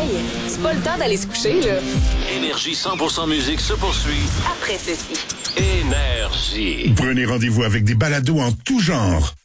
réveil. C'est pas le temps d'aller se coucher, là. Énergie 100% musique se poursuit Après ceci. Énergie. Prenez rendez-vous avec des balados en tout genre.